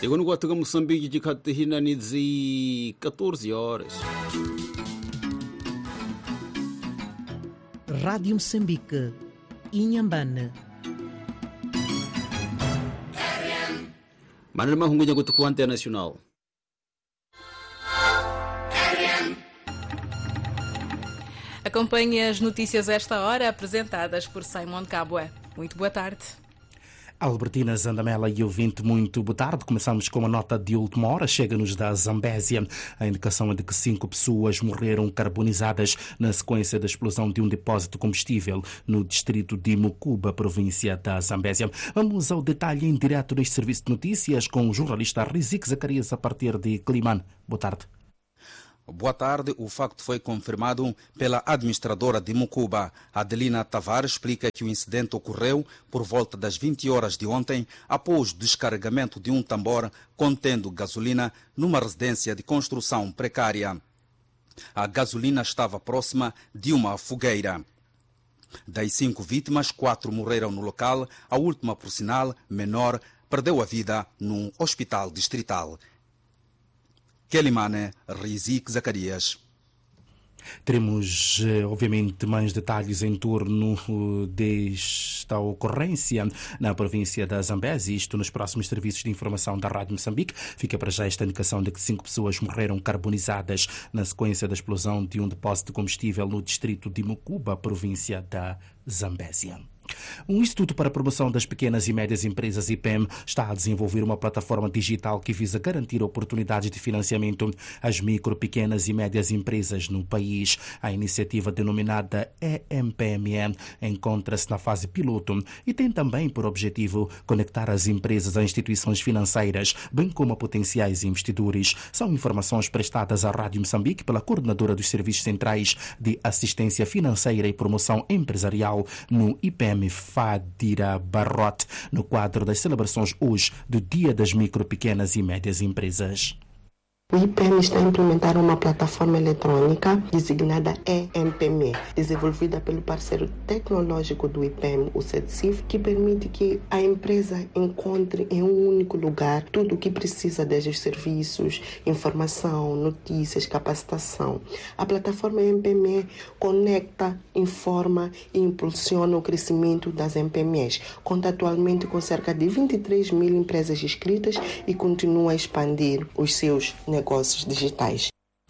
Igual no Guatemala, Moçambique, de Catarina, de 14 horas. Rádio Moçambique, Inhambane. Manuel Mahungunya Gutuku Internacional. Acompanhe as notícias a esta hora, apresentadas por Simon Cabua. Muito boa tarde. Albertina Zandamela e ouvinte, muito boa tarde. Começamos com uma nota de última hora. Chega-nos da Zambésia. A indicação é de que 5 pessoas morreram carbonizadas na sequência da explosão de um depósito de combustível no distrito de Mucuba, província da Zambésia. Vamos ao detalhe em direto deste serviço de notícias com o jornalista Rizik Zacarias a partir de Climane. Boa tarde. Boa tarde. O facto foi confirmado pela administradora de Mucuba. Adelina Tavares explica que o incidente ocorreu por volta das 20 horas de ontem, após o descarregamento de um tambor contendo gasolina numa residência de construção precária. A gasolina estava próxima de uma fogueira. Das 5 vítimas, 4 morreram no local. A última, por sinal, menor, perdeu a vida num hospital distrital. Quelimane, Rizik Zacarias. Teremos, obviamente, mais detalhes em torno desta ocorrência na província da Zambésia, isto nos próximos serviços de informação da Rádio Moçambique. Fica para já esta indicação de que 5 pessoas morreram carbonizadas na sequência da explosão de um depósito de combustível no distrito de Mucuba, província da Zambésia. Um Instituto para a Promoção das Pequenas e Médias Empresas, IPEM, está a desenvolver uma plataforma digital que visa garantir oportunidades de financiamento às micro, pequenas e médias empresas no país. A iniciativa, denominada EMPME, encontra-se na fase piloto e tem também por objetivo conectar as empresas a instituições financeiras, bem como a potenciais investidores. São informações prestadas à Rádio Moçambique pela coordenadora dos Serviços Centrais de Assistência Financeira e Promoção Empresarial no IPEM, Fadira Barrote, no quadro das celebrações hoje do Dia das Micro, Pequenas e Médias Empresas. O IPEM está a implementar uma plataforma eletrônica designada EMPME, desenvolvida pelo parceiro tecnológico do IPEM, o CEDSIF, que permite que a empresa encontre em um único lugar tudo o que precisa, desde os serviços, informação, notícias, capacitação. A plataforma EMPME conecta, informa e impulsiona o crescimento das MPMEs. Conta atualmente com cerca de 23 mil empresas inscritas e continua a expandir os seus negócios digitais.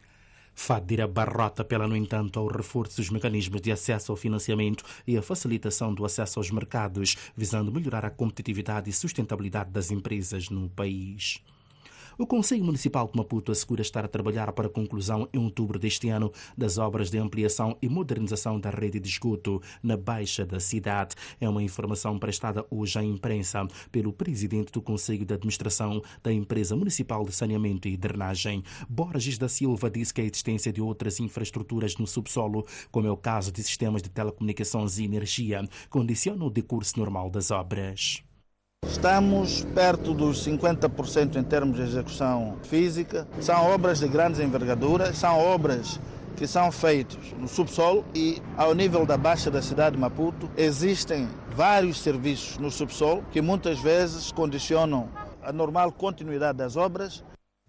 Fadira Barrota apela, no entanto, ao reforço dos mecanismos de acesso ao financiamento e a facilitação do acesso aos mercados, visando melhorar a competitividade e sustentabilidade das empresas no país. O Conselho Municipal de Maputo assegura estar a trabalhar para a conclusão em outubro deste ano das obras de ampliação e modernização da rede de esgoto na Baixa da cidade. É uma informação prestada hoje à imprensa pelo presidente do Conselho de Administração da Empresa Municipal de Saneamento e Drenagem. Borges da Silva disse que a existência de outras infraestruturas no subsolo, como é o caso de sistemas de telecomunicações e energia, condiciona o decurso normal das obras. Estamos perto dos 50% em termos de execução física. São obras de grandes envergaduras, são obras que são feitas no subsolo e ao nível da Baixa da cidade de Maputo existem vários serviços no subsolo que muitas vezes condicionam a normal continuidade das obras.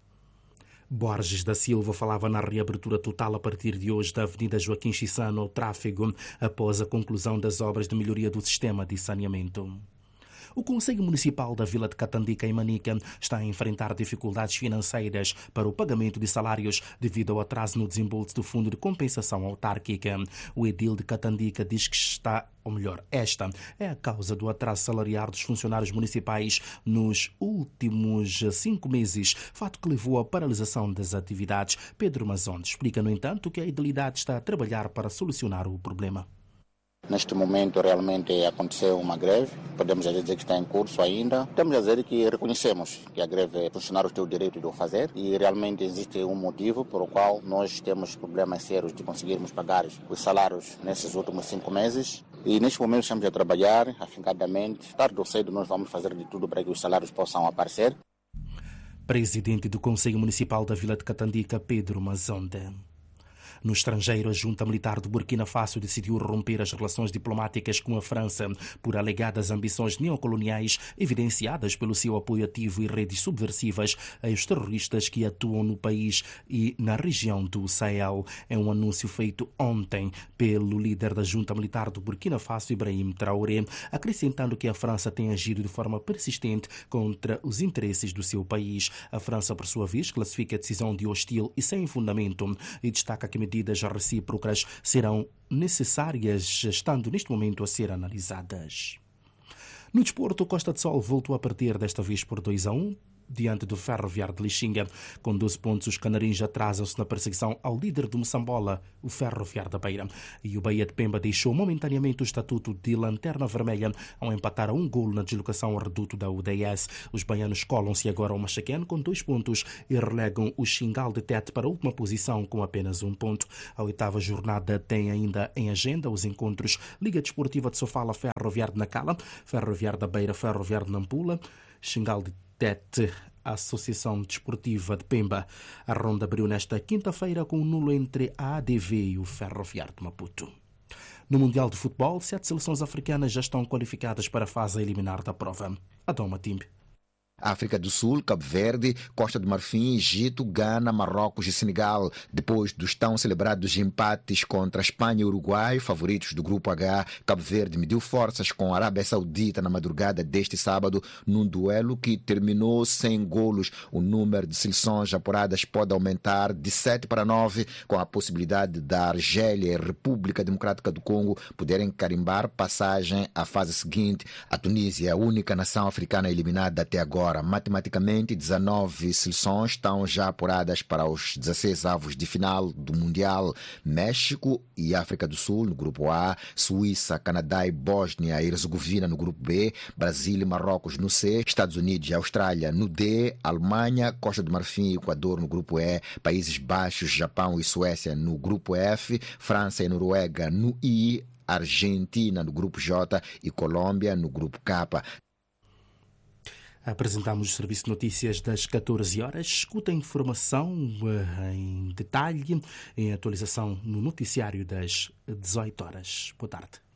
Borges da Silva falava na reabertura total a partir de hoje da Avenida Joaquim Chissano ao tráfego após a conclusão das obras de melhoria do sistema de saneamento. O Conselho Municipal da Vila de Catandica, em Manica, está a enfrentar dificuldades financeiras para o pagamento de salários devido ao atraso no desembolso do Fundo de Compensação Autárquica. O edil de Catandica diz que esta é a causa do atraso salarial dos funcionários municipais nos últimos 5 meses, fato que levou à paralisação das atividades. Pedro Mazonde explica, no entanto, que a edilidade está a trabalhar para solucionar o problema. Neste momento realmente aconteceu uma greve, podemos dizer que está em curso ainda. Temos a dizer que reconhecemos que a greve funcionários têm o direito de o fazer e realmente existe um motivo por o qual nós temos problemas sérios de conseguirmos pagar os salários nesses últimos 5 meses. E neste momento estamos a trabalhar afincadamente. Tarde ou cedo nós vamos fazer de tudo para que os salários possam aparecer. Presidente do Conselho Municipal da Vila de Catandica, Pedro Mazonde. No estrangeiro, a junta militar do Burkina Faso decidiu romper as relações diplomáticas com a França por alegadas ambições neocoloniais evidenciadas pelo seu apoio ativo e redes subversivas aos terroristas que atuam no país e na região do Sahel. É um anúncio feito ontem pelo líder da junta militar do Burkina Faso, Ibrahim Traoré, acrescentando que a França tem agido de forma persistente contra os interesses do seu país. A França, por sua vez, classifica a decisão de hostil e sem fundamento e destaca que medidas recíprocas serão necessárias, estando neste momento a ser analisadas. No desporto, Costa de Sol voltou a perder, desta vez por 2-1, diante do Ferroviário de Lixinga. Com 12 pontos, os canarinhos atrasam-se na perseguição ao líder do Moçambola, o Ferroviário da Beira. E o Bahia de Pemba deixou momentaneamente o estatuto de lanterna vermelha ao empatar a 1 golo na deslocação ao reduto da UDS. Os baianos colam-se agora ao Machaquén com 2 pontos e relegam o Xingal de Tete para a última posição com apenas 1 ponto. A 8ª jornada tem ainda em agenda os encontros Liga Desportiva de Sofala, Ferroviário de Nacala, Ferroviário da Beira, Ferroviário de Nampula, Xingal de Tete, a Associação Desportiva de Pemba. A ronda abriu nesta quinta-feira com um nulo entre a ADV e o Ferroviário de Maputo. No Mundial de Futebol, 7 seleções africanas já estão qualificadas para a fase eliminar da prova. Adão Matimbe. África do Sul, Cabo Verde, Costa do Marfim, Egito, Gana, Marrocos e Senegal. Depois dos tão celebrados empates contra a Espanha e Uruguai, favoritos do Grupo H, Cabo Verde mediu forças com a Arábia Saudita na madrugada deste sábado, num duelo que terminou sem golos. O número de seleções apuradas pode aumentar de 7 para 9, com a possibilidade da Argélia e República Democrática do Congo poderem carimbar passagem à fase seguinte. A Tunísia é a única nação africana eliminada até agora. Matematicamente, 19 seleções estão já apuradas para os 16 avos de final do Mundial. México e África do Sul no Grupo A, Suíça, Canadá e Bósnia e Herzegovina no Grupo B, Brasil e Marrocos no C, Estados Unidos e Austrália no D, Alemanha, Costa do Marfim e Equador no Grupo E, Países Baixos, Japão e Suécia no Grupo F, França e Noruega no I, Argentina no Grupo J e Colômbia no Grupo K. Apresentamos o Serviço de Notícias das 14 horas. Escuta a informação em detalhe, em atualização no noticiário das 18 horas. Boa tarde.